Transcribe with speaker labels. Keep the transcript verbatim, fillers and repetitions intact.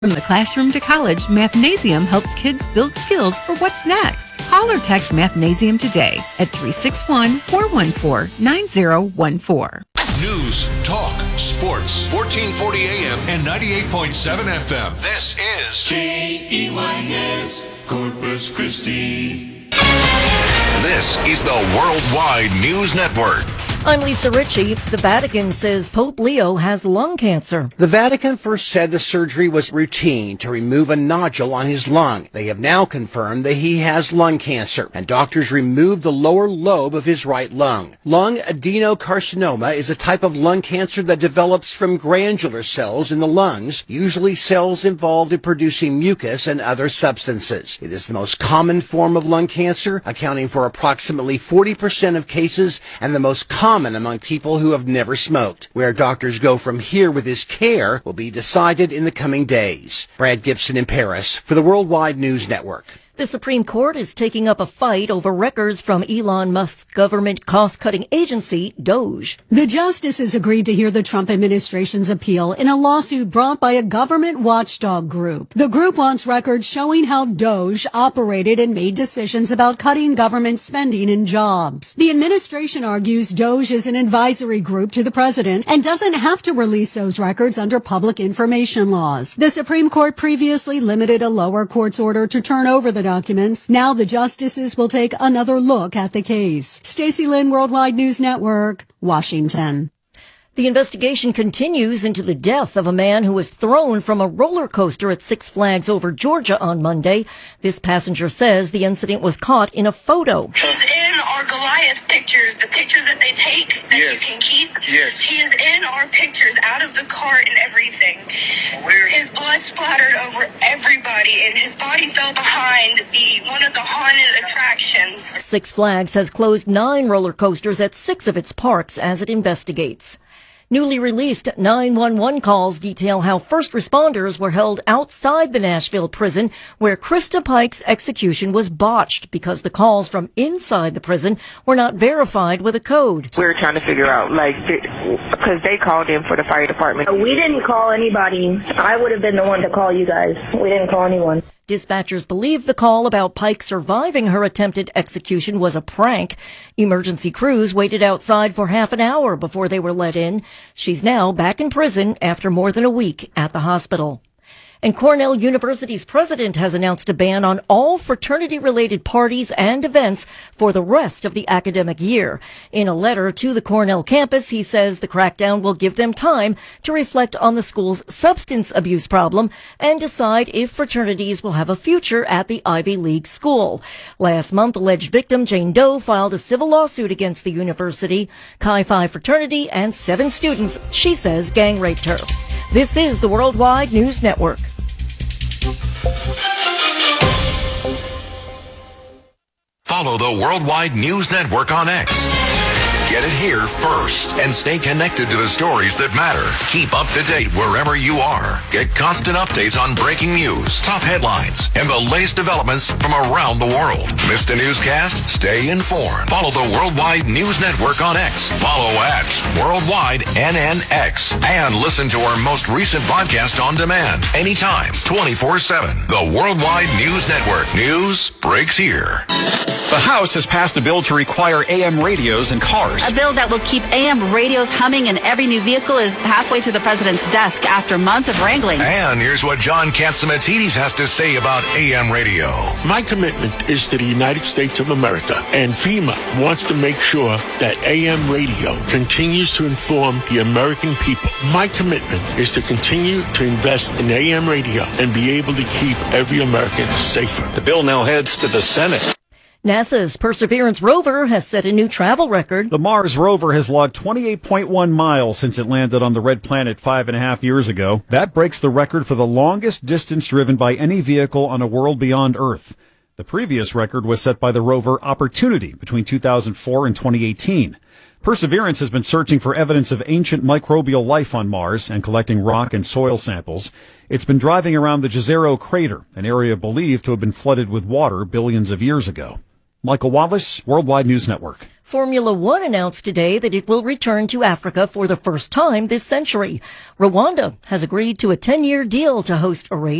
Speaker 1: From the classroom to college, Mathnasium helps kids build skills for what's next. Call or text Mathnasium today at three six one, four one four, nine zero one four.
Speaker 2: News, talk, sports, fourteen forty A M and ninety-eight point seven F M. This is
Speaker 3: K E Y S, Corpus Christi.
Speaker 2: This is the Worldwide News Network.
Speaker 4: I'm Lisa Ritchie. The Vatican says Pope Leo has lung cancer.
Speaker 5: The Vatican first said the surgery was routine to remove a nodule on his lung. They have now confirmed that he has lung cancer, and doctors removed the lower lobe of his right lung. Lung adenocarcinoma is a type of lung cancer that develops from glandular cells in the lungs, usually cells involved in producing mucus and other substances. It is the most common form of lung cancer, accounting for approximately forty percent of cases and the most common common among people who have never smoked. Where doctors go from here with his care will be decided in the coming days. Brad Gibson in Paris for the Worldwide News Network.
Speaker 4: The Supreme Court is taking up a fight over records from Elon Musk's government cost-cutting agency, Doge.
Speaker 6: The justices agreed to hear the Trump administration's appeal in a lawsuit brought by a government watchdog group. The group wants records showing how Doge operated and made decisions about cutting government spending and jobs. The administration argues Doge is an advisory group to the president and doesn't have to release those records under public information laws. The Supreme Court previously limited a lower court's order to turn over the documents. Now the justices will take another look at the case. Stacey Lynn, Worldwide News Network, Washington.
Speaker 4: The investigation continues into the death of a man who was thrown from a roller coaster at Six Flags Over Georgia on Monday. This passenger says the incident was caught in a photo.
Speaker 7: He's in our Goliath pictures, the pictures that they take that yes. you can keep.
Speaker 8: Yes.
Speaker 7: He is in our pictures, out of the cart and everything.
Speaker 8: Where?
Speaker 7: His blood splattered over everybody, and his body fell behind the one of the haunted attractions.
Speaker 4: Six Flags has closed nine roller coasters at six of its parks as it investigates. Newly released nine one one calls detail how first responders were held outside the Nashville prison where Krista Pike's execution was botched because the calls from inside the prison were not verified with a code.
Speaker 9: We were trying to figure out, like, because they called in for the fire department.
Speaker 10: We didn't call anybody. I would have been the one to call you guys. We didn't call anyone.
Speaker 4: Dispatchers believe the call about Pike surviving her attempted execution was a prank. Emergency crews waited outside for half an hour before they were let in. She's now back in prison after more than a week at the hospital. And Cornell University's president has announced a ban on all fraternity-related parties and events for the rest of the academic year. In a letter to the Cornell campus, he says the crackdown will give them time to reflect on the school's substance abuse problem and decide if fraternities will have a future at the Ivy League school. Last month, alleged victim Jane Doe filed a civil lawsuit against the university. Chi Phi fraternity and seven students, she says, gang raped her. This is the Worldwide News Network.
Speaker 2: Follow the Worldwide News Network on X. Get it here first and stay connected to the stories that matter. Keep up to date wherever you are. Get constant updates on breaking news, top headlines, and the latest developments from around the world. Missed a newscast? Stay informed. Follow the Worldwide News Network on X. Follow at Worldwide N N X. And listen to our most recent podcast on demand anytime, twenty-four seven. The Worldwide News Network. News breaks here.
Speaker 11: The House has passed a bill to require A M radios in cars.
Speaker 12: A bill that will keep A M radios humming in every new vehicle is halfway to the president's desk after months of wrangling.
Speaker 2: And here's what John Catsimatidis has to say about A M radio.
Speaker 13: My commitment is to the United States of America, and FEMA wants to make sure that A M radio continues to inform the American people. My commitment is to continue to invest in A M radio and be able to keep every American safer.
Speaker 11: The bill now heads to the Senate.
Speaker 4: NASA's Perseverance rover has set a new travel record.
Speaker 14: The Mars rover has logged twenty-eight point one miles since it landed on the red planet five and a half years ago. That breaks the record for the longest distance driven by any vehicle on a world beyond Earth. The previous record was set by the rover Opportunity between two thousand four and twenty eighteen. Perseverance has been searching for evidence of ancient microbial life on Mars and collecting rock and soil samples. It's been driving around the Jezero crater, an area believed to have been flooded with water billions of years ago. Michael Wallace, Worldwide News Network.
Speaker 4: Formula One announced today that it will return to Africa for the first time this century. Rwanda has agreed to a ten-year deal to host a race